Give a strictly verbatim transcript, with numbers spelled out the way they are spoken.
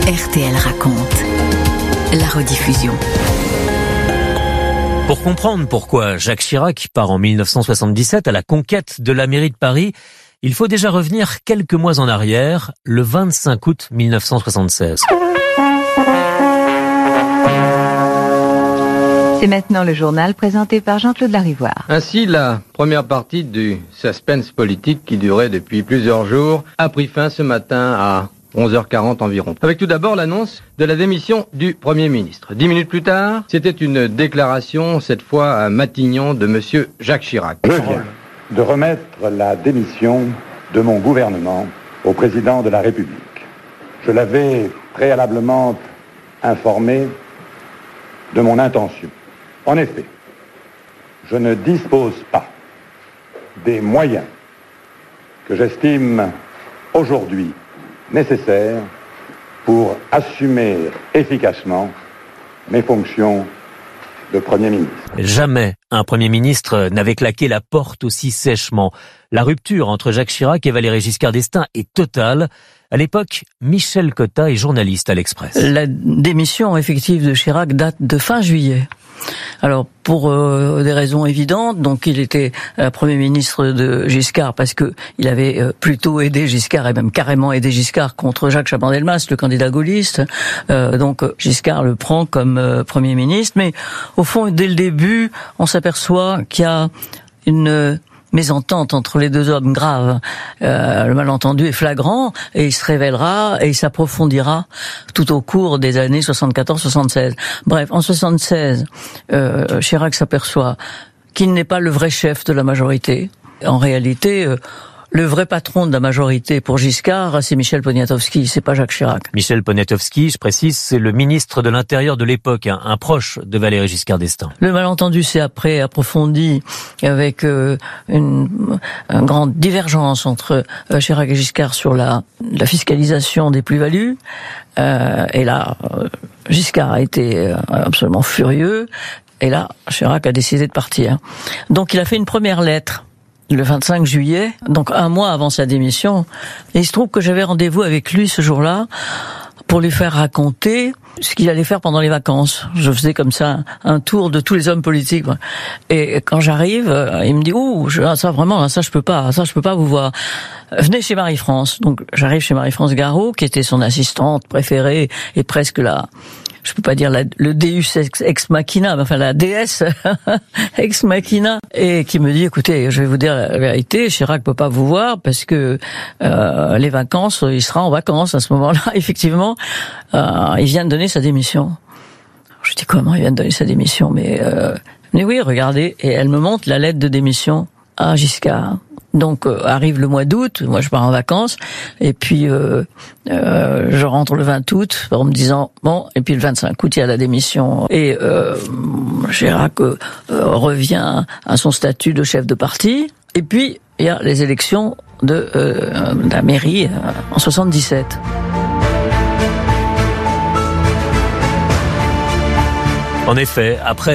R T L raconte la rediffusion. Pour comprendre pourquoi Jacques Chirac part en mille neuf cent soixante-dix-sept à la conquête de la mairie de Paris, il faut déjà revenir quelques mois en arrière, le vingt-cinq août mille neuf cent soixante-seize. C'est maintenant le journal présenté par Jean-Claude Larivoire. Ainsi, la première partie du suspense politique qui durait depuis plusieurs jours a pris fin ce matin à onze heures quarante environ. Avec tout d'abord l'annonce de la démission du Premier ministre. Dix minutes plus tard, c'était une déclaration, cette fois à Matignon, de monsieur Jacques Chirac. Je viens de remettre la démission de mon gouvernement au président de la République. Je l'avais préalablement informé de mon intention. En effet, je ne dispose pas des moyens que j'estime aujourd'hui nécessaires pour assumer efficacement mes fonctions de Premier ministre. Jamais un Premier ministre n'avait claqué la porte aussi sèchement. La rupture entre Jacques Chirac et Valéry Giscard d'Estaing est totale. À l'époque, Michel Cotta est journaliste à l'Express. La démission effective de Chirac date de fin juillet. Alors, pour euh, des raisons évidentes, donc il était euh, Premier ministre de Giscard parce que il avait euh, plutôt aidé Giscard et même carrément aidé Giscard contre Jacques Chaban-Delmas, le candidat gaulliste. Euh, donc Giscard le prend comme euh, Premier ministre, mais au fond, dès le début, on s'aperçoit qu'il y a une euh, mésentente entre les deux hommes grave. Euh, le malentendu est flagrant et il se révélera et il s'approfondira tout au cours des années soixante-quatorze soixante-seize. Bref, en soixante-seize, euh, Chirac s'aperçoit qu'il n'est pas le vrai chef de la majorité. En réalité, euh, le vrai patron de la majorité pour Giscard, c'est Michel Poniatowski, c'est pas Jacques Chirac. Michel Poniatowski, je précise, c'est le ministre de l'Intérieur de l'époque, un, un proche de Valéry Giscard d'Estaing. Le malentendu s'est après approfondi avec euh, une, une grande divergence entre euh, Chirac et Giscard sur la, la fiscalisation des plus-values. Euh, et là, euh, Giscard a été euh, absolument furieux. Et là, Chirac a décidé de partir. Donc il a fait une première lettre le vingt-cinq juillet, donc un mois avant sa démission. Et il se trouve que j'avais rendez-vous avec lui ce jour-là pour lui faire raconter ce qu'il allait faire pendant les vacances. Je faisais comme ça un tour de tous les hommes politiques. Et quand j'arrive, il me dit « Ouh, ça vraiment, ça je peux pas, ça je peux pas vous voir. Venez chez Marie-France. » Donc j'arrive chez Marie-France Garot, qui était son assistante préférée et presque la... je peux pas dire la, le Deus ex, ex machina, mais enfin la déesse ex machina, et qui me dit, écoutez, je vais vous dire la vérité, Chirac peut pas vous voir parce que euh, les vacances, il sera en vacances à ce moment-là. Effectivement, euh, il vient de donner sa démission. Je dis comment il vient de donner sa démission, mais euh, mais oui, regardez, et elle me montre la lettre de démission à Giscard. Donc euh, arrive le mois d'août, moi je pars en vacances, et puis euh, euh, je rentre le vingt août en me disant bon, et puis le vingt-cinq août il y a la démission et euh, Chirac euh, revient à son statut de chef de parti, et puis il y a les élections de, euh, de la mairie euh, en soixante-dix-sept. En effet, après